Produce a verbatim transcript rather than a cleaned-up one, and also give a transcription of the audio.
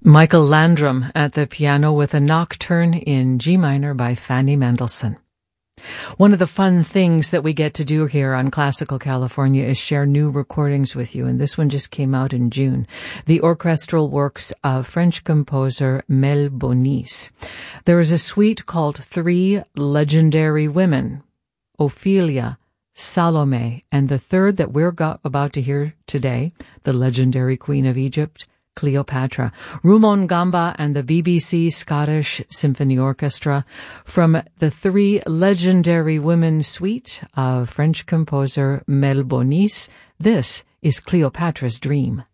Michael Landrum at the piano with a nocturne in G minor by Fanny Mendelssohn. One of the fun things that we get to do here on Classical California is share new recordings with you, and this one just came out in June. The orchestral works of French composer Mel Bonis. There is a suite called Three Legendary Women, Ophelia, Salome, and the third that we're got about to hear today, the legendary Queen of Egypt, Cleopatra. Rumon Gamba and the B B C Scottish Symphony Orchestra from the Three Legendary Women suite of French composer Mel Bonis. This is Cleopatra's Dream.